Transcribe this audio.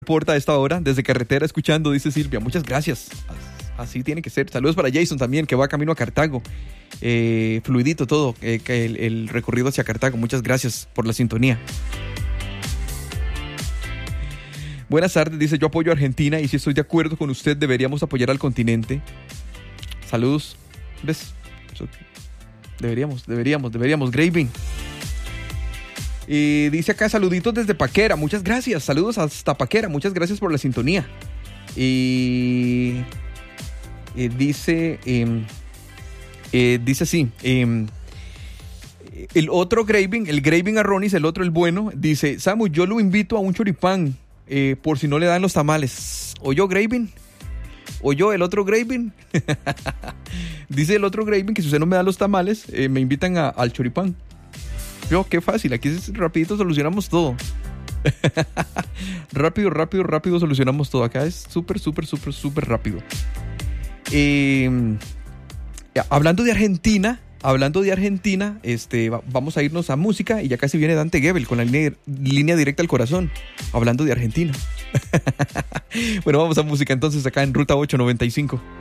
reporta a esta hora desde carretera escuchando, dice Silvia. Muchas gracias. Así tiene que ser. Saludos para Jason también, que va camino a Cartago. Fluidito todo, el recorrido hacia Cartago. Muchas gracias por la sintonía. Buenas tardes, dice, yo apoyo a Argentina y si estoy de acuerdo con usted, deberíamos apoyar al continente. Saludos. ¿Ves? Deberíamos. Graving. Dice acá, saluditos desde Paquera. Muchas gracias. Saludos hasta Paquera. Muchas gracias por la sintonía. Dice así. El otro Graving, el Graving Arronis, el otro, el bueno, dice, Samu, yo lo invito a un choripán por si no le dan los tamales. ¿Oyó Graving? ¿Oyó el otro Graving? Dice el otro Graving que si usted no me da los tamales, me invitan al choripán. Yo, qué fácil, aquí rapidito solucionamos todo. rápido solucionamos todo. Acá es súper rápido. Hablando de Argentina, vamos a irnos a música y ya casi viene Dante Gebel con la línea directa al corazón. Hablando de Argentina. Bueno, vamos a música entonces acá en Ruta 895.